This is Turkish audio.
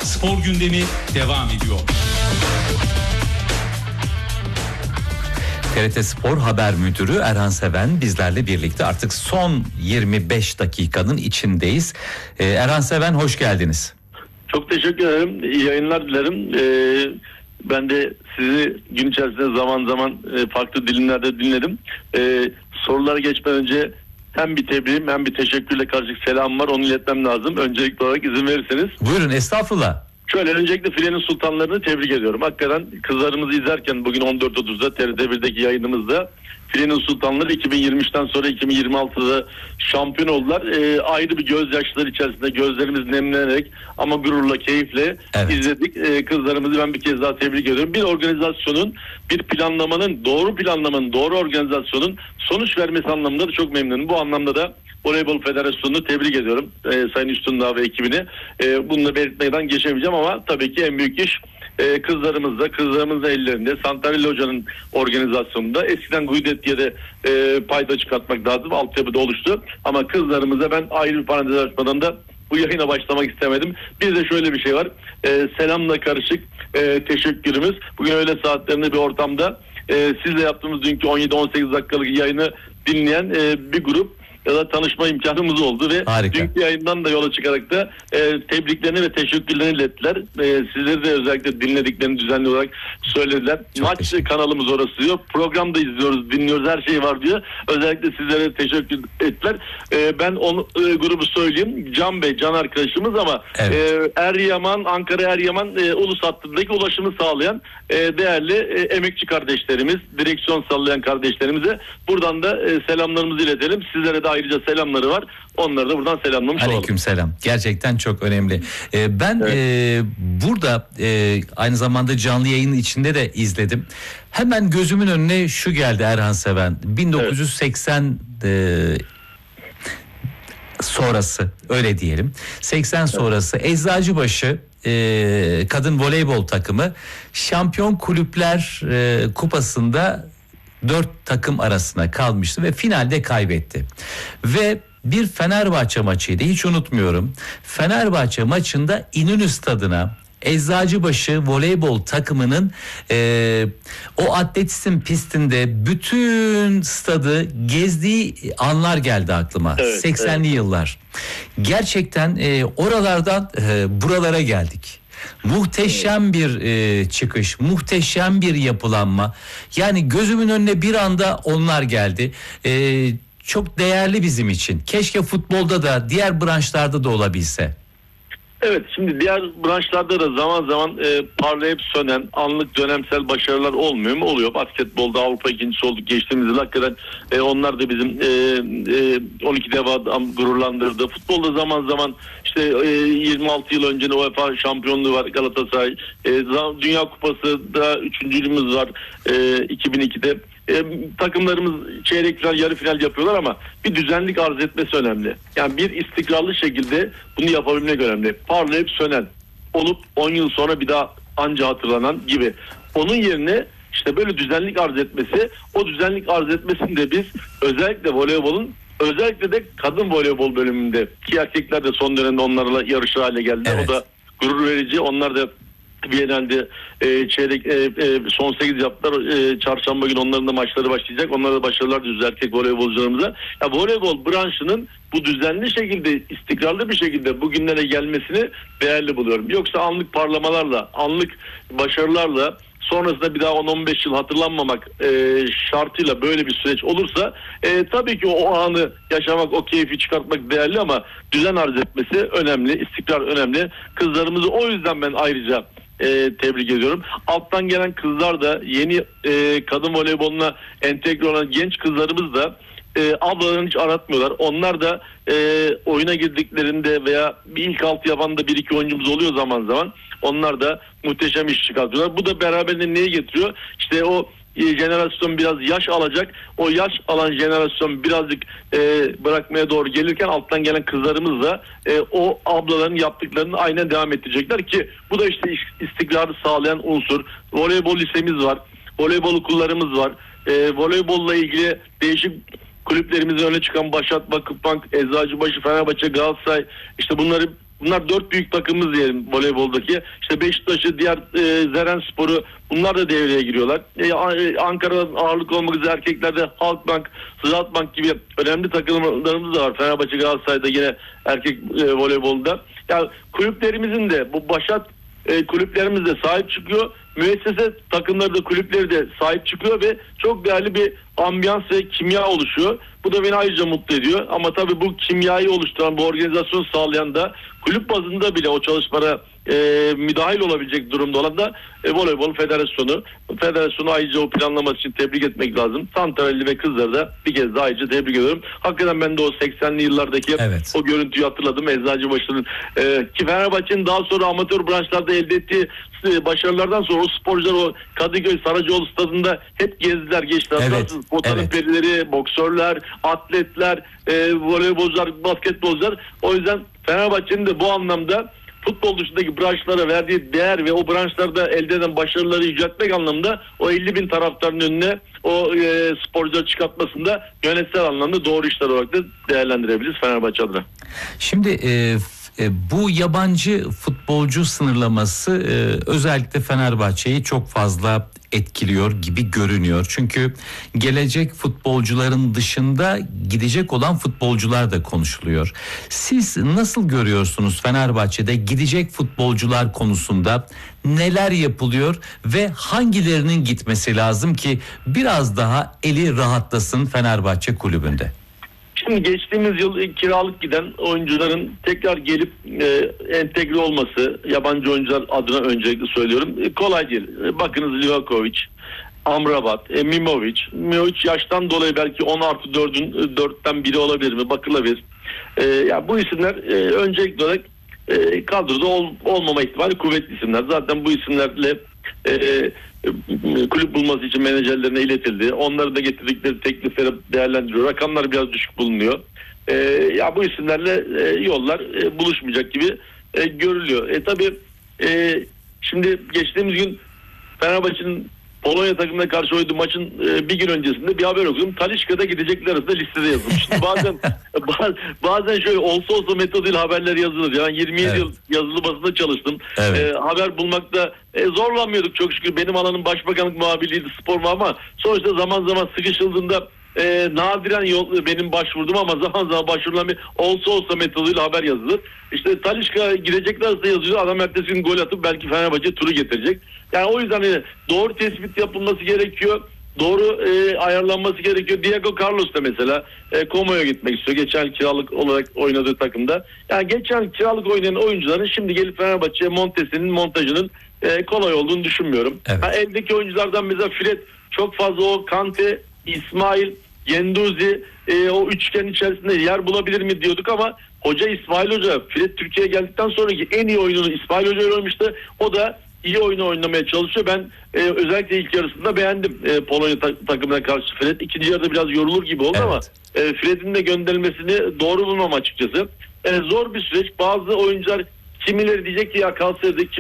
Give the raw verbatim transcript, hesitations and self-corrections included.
Spor gündemi devam ediyor. T R T Spor Haber Müdürü Erhan Seven bizlerle birlikte, artık son yirmi beş dakikanın içindeyiz. Ee, Erhan Seven, hoş geldiniz. Çok teşekkür ederim. İyi yayınlar dilerim. Ee, ben de sizi gün içerisinde zaman zaman e, farklı dilimlerde dinledim. Ee, sorulara geçmeden önce hem bir tebriğim hem bir teşekkürle karşılık selam var. Onu iletmem lazım. Öncelikli olarak izin verirseniz. Buyurun, estağfurullah. Şöyle, öncelikle Filenin Sultanlarını tebrik ediyorum. Hakikaten kızlarımızı izlerken bugün on dört otuzda T R T birdeki yayınımızda Filenin Sultanları iki bin yirmi üçten sonra iki bin yirmi altıda şampiyon oldular. E, ayrı bir gözyaşları içerisinde gözlerimiz nemlenerek ama gururla, keyifle evet. izledik. E, kızlarımızı ben bir kez daha tebrik ediyorum. Bir organizasyonun, bir planlamanın, doğru planlamanın, doğru organizasyonun sonuç vermesi anlamında da çok memnunum. Bu anlamda da Voleybol Federasyonu'nu tebrik ediyorum. E, Sayın Üstündağ ve ekibini. E, bunu da belirtmeden geçemeyeceğim ama tabii ki en büyük iş e, kızlarımızda, kızlarımızın ellerinde. Santarelli Hoca'nın organizasyonunda. Eskiden Guidetti'ye de e, payda çıkartmak lazım. Altyapıda oluştu. Ama kızlarımıza ben ayrı bir parantez açmadan da bu yayına başlamak istemedim. Bir de şöyle bir şey var. E, selamla karışık e, teşekkürümüz. Bugün öğle saatlerinde bir ortamda e, sizle yaptığımız dünkü on yedi on sekiz dakikalık yayını dinleyen e, bir grup ya da tanışma imkanımız oldu ve harika. Dünkü yayından da yola çıkarak da e, tebriklerini ve teşekkürlerini ilettiler. E, sizleri de özellikle dinlediklerini düzenli olarak söylediler. Çok Maç kanalımız orası diyor. Programda izliyoruz, dinliyoruz, her şey var diyor. Özellikle sizlere teşekkür ettiler. E, ben onu e, grubu söyleyeyim. Can Bey, Can arkadaşımız ama evet. e, Eryaman, Ankara Eryaman e, ulus hattındaki ulaşımı sağlayan e, değerli e, emekçi kardeşlerimiz, direksiyon sallayan kardeşlerimize buradan da e, selamlarımızı iletelim. Sizlere de ayrıca selamları var. Onları da buradan selamlamış olalım. Aleyküm selam. Gerçekten çok önemli. Ee, ben evet. e, burada e, aynı zamanda canlı yayının içinde de izledim. Hemen gözümün önüne şu geldi Erhan Seven. bin dokuz yüz seksen evet. e, sonrası, öyle diyelim. seksen evet. sonrası Eczacıbaşı e, kadın voleybol takımı Şampiyon Kulüpler e, Kupası'nda dört takım arasına kalmıştı ve finalde kaybetti. Ve bir Fenerbahçe maçıydı, hiç unutmuyorum. Fenerbahçe maçında İnönü Stadı'na Eczacıbaşı voleybol takımının e, o atletizm pistinde bütün stadı gezdiği anlar geldi aklıma. Evet, seksenli evet. yıllar. Gerçekten e, oralardan e, buralara geldik. Muhteşem bir e, çıkış, muhteşem bir yapılanma. Yani gözümün önüne bir anda onlar geldi. E, çok değerli bizim için. Keşke futbolda da, diğer branşlarda da olabilse. Evet, şimdi diğer branşlarda da zaman zaman e, parlayıp sönen anlık dönemsel başarılar olmuyor mu? Oluyor. Basketbolda Avrupa ikincisi olduk geçtiğimiz yıl. Hakikaten e, onlar da bizim e, e, on iki deva gururlandırdı. Futbolda zaman zaman işte e, yirmi altı yıl önce UEFA şampiyonluğu var Galatasaray. E, Dünya Kupası da üçüncülüğümüz var e, iki bin ikide. E, takımlarımız çeyrek final, yarı final yapıyorlar ama bir düzenlik arz etmesi önemli. Yani bir istikrarlı şekilde bunu yapabilmek önemli. Parlayıp sönen, olup on yıl sonra bir daha anca hatırlanan gibi. Onun yerine işte böyle düzenlik arz etmesi, o düzenlik arz etmesini de biz özellikle voleybolun, özellikle de kadın voleybol bölümünde, ki erkekler de son dönemde onlarla yarışır hale geldi. Evet. O da gurur verici. Onlar da Viyana'da e, çeyrek e, e, son sekiz yaptılar. E, çarşamba günü onların da maçları başlayacak. Onlara da başarılar diliyoruz erkek voleybolcularımıza. Ya, voleybol branşının bu düzenli şekilde, istikrarlı bir şekilde bugünlere gelmesini değerli buluyorum. Yoksa anlık parlamalarla, anlık başarılarla sonrasında bir daha on on beş yıl hatırlanmamak e, şartıyla böyle bir süreç olursa e, tabii ki o anı yaşamak, o keyfi çıkartmak değerli ama düzen arz etmesi önemli, istikrar önemli. Kızlarımızı o yüzden ben ayrıca e, tebrik ediyorum. Alttan gelen kızlar da, yeni e, kadın voleyboluna entegre olan genç kızlarımız da e, ablalarını hiç aratmıyorlar. Onlar da e, oyuna girdiklerinde veya bir ilk altı yapan da bir iki oyuncumuz oluyor zaman zaman. Onlar da muhteşem iş çıkartıyorlar. Bu da beraberinde neyi getiriyor? İşte o jenerasyon biraz yaş alacak. O yaş alan jenerasyon birazcık e, bırakmaya doğru gelirken alttan gelen kızlarımız da e, o ablaların yaptıklarını aynen devam ettirecekler ki bu da işte istikrarı sağlayan unsur. Voleybol lisemiz var. Voleybol okullarımız var. E, voleybolla ilgili değişik kulüplerimizin öne çıkan Başak, Vakıfbank, Eczacıbaşı, Fenerbahçe, Galatasaray, işte bunları Bunlar dört büyük takımımız diyelim voleyboldaki. İşte Beşiktaş'ı, diğer e, Zerenspor'u, bunlar da devreye giriyorlar. E, Ankara'dan ağırlık olmak üzere erkeklerde Halkbank, Ziraatbank gibi önemli takımlarımız da var. Fenerbahçe, Galatasaray'da yine erkek e, voleybolda. Yani kulüplerimizin de bu başat e, kulüplerimiz de sahip çıkıyor. Müessese takımları da, kulüpleri de sahip çıkıyor ve çok değerli bir ambiyans ve kimya oluşuyor. Bu da beni ayrıca mutlu ediyor. Ama tabii bu kimyayı oluşturan, bu organizasyonu sağlayan da kulüp bazında bile o çalışmalara e, müdahil olabilecek durumda olan da e, Voleybol Federasyonu. Federasyonu ayrıca o planlaması için tebrik etmek lazım. Santralli ve kızları da bir kez daha ayrıca tebrik ediyorum. Hakikaten ben de o seksenli yıllardaki evet. o görüntüyü hatırladım. Eczacıbaşı'nın e, ki Fenerbahçe'nin daha sonra amatör branşlarda elde ettiği e, başarılardan sonra o sporcular o Kadıköy Saracoğlu stadında hep gezdiler, geçtiler. Evet. Fotoğraf evet. perileri, boksörler, atletler, e, voleybolcular, basketbolcular. O yüzden Fenerbahçe'nin de bu anlamda futbol dışındaki branşlara verdiği değer ve o branşlarda elde eden başarıları yüceltmek anlamında o elli bin taraftarın önüne o e, sporcuları çıkartmasında yönetsel anlamda doğru işler olarak da değerlendirebiliriz Fenerbahçe adına. Şimdi e, e, bu yabancı futbolcu sınırlaması e, özellikle Fenerbahçe'yi çok fazla etkiliyor gibi görünüyor. Çünkü gelecek futbolcuların dışında gidecek olan futbolcular da konuşuluyor. Siz nasıl görüyorsunuz Fenerbahçe'de gidecek futbolcular konusunda neler yapılıyor ve hangilerinin gitmesi lazım ki biraz daha eli rahatlasın Fenerbahçe kulübünde? Şimdi geçtiğimiz yıl kiralık giden oyuncuların tekrar gelip e, entegre olması, yabancı oyuncular adına öncelikle söylüyorum, e, kolay değil. E, bakınız Livakovic, Amrabat, e, Mimovic. Mimovic yaştan dolayı belki on artı dördün dörtten biri olabilir mi? Bakılabilir. E, ya bu isimler e, öncelikli olarak e, kadroda ol, olmama ihtimali kuvvetli isimler. Zaten bu isimlerle e, kulüp bulması için menajerlerine iletildi. Onların da getirdikleri teklifleri değerlendiriyor. Rakamlar biraz düşük bulunuyor. Ee, ya bu isimlerle e, yollar e, buluşmayacak gibi e, görülüyor. E tabii e, şimdi geçtiğimiz gün Fenerbahçe'nin Polonya takımına karşı oynadığı maçın e, bir gün öncesinde bir haber okudum. Talişka'da gidecekler arasında listede yazılmış. Şimdi bazen bazen şöyle olsa olsa metoduyla haberler yazılır. Yani yirmi yedi evet. yıl yazılı basında çalıştım. Evet. E, haber bulmakta e, zorlanmıyorduk çok şükür. Benim alanım başbakanlık muhabirliğiydi, spor mu, ama sonuçta zaman zaman sıkışıldığında e, nadiren yol, benim başvurdum ama zaman zaman başvurulan bir olsa olsa metoduyla haber yazılır. İşte Talişka gidecekler arasında yazıyor. Adam ertesi gün gol atıp belki Fenerbahçe turu getirecek. Yani o yüzden yani doğru tespit yapılması gerekiyor. Doğru e, ayarlanması gerekiyor. Diego Carlos da mesela e, Como'ya gitmek istiyor. Geçen kiralık olarak oynadığı takımda. Yani geçen kiralık oynayan oyuncuların şimdi gelip Fenerbahçe'ye Montesi'nin montajının e, kolay olduğunu düşünmüyorum. Evet. Ha, eldeki oyunculardan mesela Fred çok fazla o Kante, İsmail, Yenduzi e, o üçgen içerisinde yer bulabilir mi diyorduk ama hoca İsmail Hoca, Fred Türkiye'ye geldikten sonraki en iyi oyununu İsmail Hoca oynamıştı. O da iyi oyunu oynamaya çalışıyor. Ben e, özellikle ilk yarısında beğendim e, Polonya ta- takımına karşı Fred. İkinci yarıda biraz yorulur gibi oldu, evet. ama e, Fred'in de gönderilmesini doğru bulmam açıkçası. E, zor bir süreç. Bazı oyuncular, kimileri diyecek ki ya kalsaydı,